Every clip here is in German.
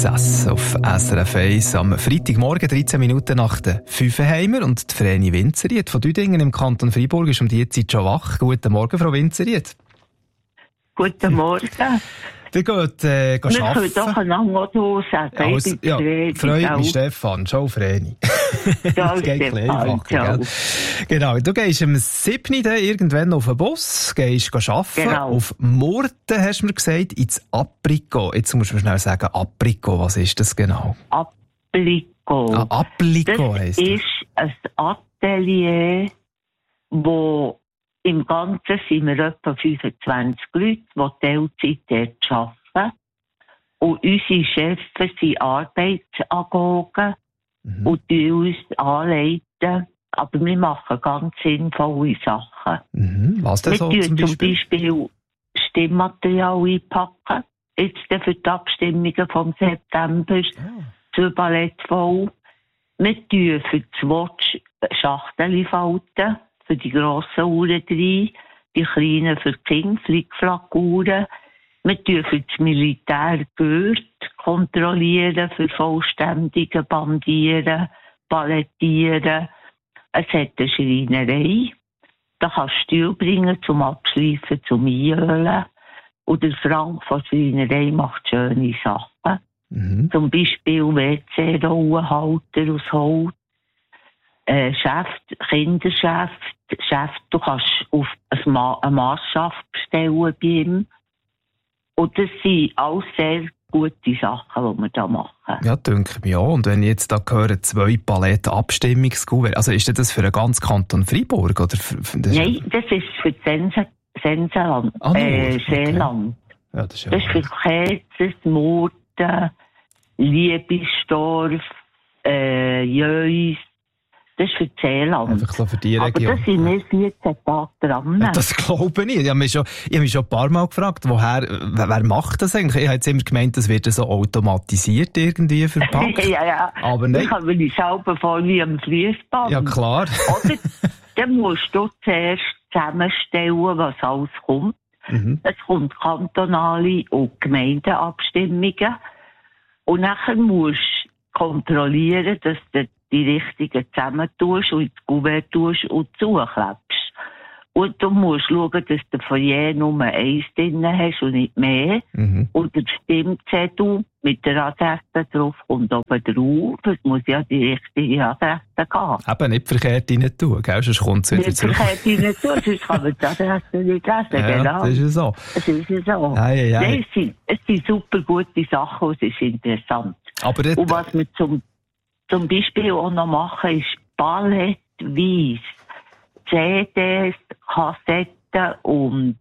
Princess auf SRF 1 am Freitagmorgen, 13 Minuten nach der 5 Heimer. Und die Vreni Winzerried von Düdingen im Kanton Freiburg ist um die Zeit schon wach. Guten Morgen, Frau Winzerried. Guten Morgen. Wir gehen arbeiten. Wir können doch einander so sagen. Also, ja, freut mich, Stefan. Ciao, Vreni. Ciao, geht Stefan. einfacher, Ciao. gell? Genau, du gehst am 7. irgendwann auf den Bus, gehst arbeiten. Genau. Auf Murten, hast du mir gesagt, ins Aprikot. Jetzt musst du mir schnell sagen, Aprikot, was ist das genau? Aprikot. Aprikot das heisst das. ist ein Atelier, wo im Ganzen sind wir etwa 25 Leute, die Teilzeit dort arbeiten. Und unsere Chefs sind Arbeitsagogen und die uns anleiten. Aber wir machen ganz sinnvolle Sachen. Was denn so wir zum tun Beispiel? Stimmmaterial einpacken. Jetzt für die Abstimmungen vom September. 2 Ballett voll. Wir tun für das Watch Schachteln falten. Für die grossen Uhren 3, die kleinen für die Kinder, Flickflack-Uhren. Wir tun für das Militär Gurt kontrollieren, für vollständige Bandieren, Palettieren. Es hat eine Schreinerei. Da kannst du Stühle bringen zum Abschleifen, zum Einölen. Und der Frank von der Schreinerei macht schöne Sachen. Zum Beispiel WC-Rollenhalter aus Holz. Kinderschaft. Du kannst auf eine Maßschaft bestellen bei ihm. Und das sind alles sehr gute Sachen, die wir da machen. Ja, denke ich mir auch. Und wenn ich jetzt da höre, 2 Paletten Abstimmungskuverts, also ist das für den ganzen Kanton Freiburg? Oder Nein, das ist für das Senseland, Seeland. Ja, das ist ja das ist für Kerzers, Murten, Liebisdorf, Jöis. Das ist für das Seeland. Einfach so für die Region. Aber da sind wir 14 Tage dran. Ja, das glaube ich nicht. Ich habe mich schon ein paar Mal gefragt, wer macht das eigentlich? Ich habe jetzt immer gemeint, das wird so automatisiert irgendwie verpackt. ja. Aber nein. Ich kann mir selber vor wie am Fließband. Ja, klar. Oder dann musst du zuerst zusammenstellen, was alles kommt. Es kommt kantonale und Gemeindeabstimmungen. Und nachher musst du kontrollieren, dass du die richtigen zusammentust und ins Kuvert tust und zuklebst. Und du musst schauen, dass du von je Nummer 1 drin hast und nicht mehr. Und der Stimmzettel mit der Adresse drauf kommt oben drauf. Es muss ja die richtige Adresse gehen. Eben nicht verkehrt rein tun, gell? Sonst kommt es wieder nicht zurück. Nicht verkehrt rein tun, sonst kann man die Adresse nicht lesen. Ja, genau. Das ist ja so. Es ist ja so. Nein, es sind super gute Sachen und es ist interessant. Aber und was wir zum Beispiel auch noch machen, ist Ballettweise CDs, Kassetten und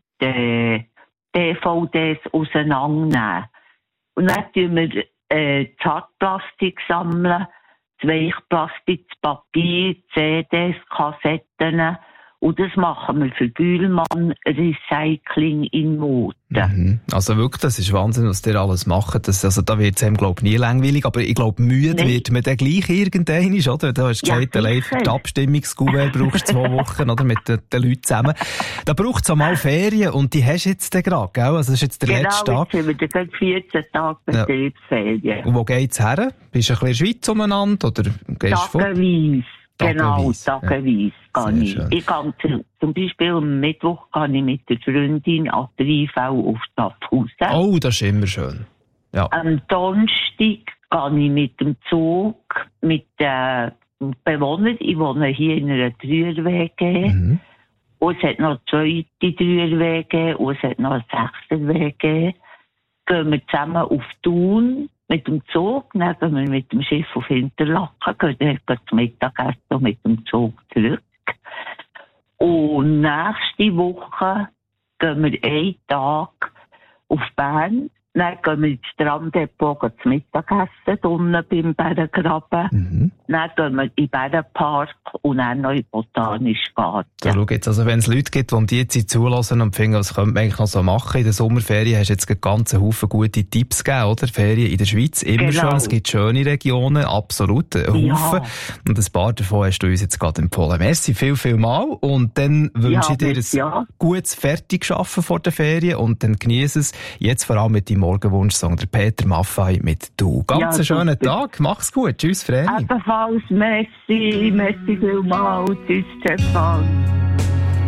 DVDs auseinandernehmen. Und dann tun wir das Hartplastik sammeln, das Weichplastik, das Papier, CDs, Kassetten. Und das machen wir für Bühlmann Recycling in Murten. Also wirklich, das ist Wahnsinn, was ihr alles macht. Da wird es einem, glaube ich, nie langweilig. Aber ich glaube, müde wird man dann gleich irgendwann, oder? Du hast gesagt, allein für die Abstimmungskuvert brauchst du 2 Wochen, oder? Mit den Leuten zusammen. Da braucht es auch mal Ferien und die hast du jetzt gerade, gell? Also das ist jetzt der letzte Tag. Genau, jetzt haben wir 14 Tage Betriebsferien. Und wo geht's her? Bist du ein bisschen in der Schweiz umeinander, oder gehst du Tageweise. Genau, tageweise gehe ich. Schön. Ich gehe zum Beispiel am Mittwoch gehe ich mit der Freundin an die IV auf Schaffhausen. Oh, das ist immer schön. Ja. Am Donnerstag gehe ich mit dem Zug mit den Bewohnern. Ich wohne hier in einer 3er-WG. Und es hat noch eine zweite 3er-WG und es hat noch eine 6er-WG. Gehen wir zusammen auf Thun. Mit dem Zug, dann gehen wir mit dem Schiff auf Interlaken, gehen dann zum Mittagessen und mit dem Zug zurück. Und nächste Woche gehen wir einen Tag auf Bern, dann gehen wir ins Stranddepot zum Mittagessen, unten beim Berggraben. dann gehen wir in den Bärenpark und dann noch in den Botanischen Garten. Ja, schau jetzt, also wenn es Leute gibt, die um die Zeit zulassen und finden, was könnte man eigentlich noch so machen in der Sommerferien, hast du jetzt einen ganzen Haufen gute Tipps gegeben, oder? Ferien in der Schweiz, immer schön, es gibt schöne Regionen, absolut, einen Haufen. Und ein paar davon hast du uns jetzt gerade empfohlen. Merci viel mal und dann wünsche ich dir ein gutes Fertigschaffen vor der Ferien und dann genieße es jetzt vor allem mit deinem Morgenwunsch-Song, der Peter Maffay mit «Du». Ganz einen schönen Tag, mach's gut, tschüss Vreni. Ebenfalls, merci vielmals, tschüss Stefan.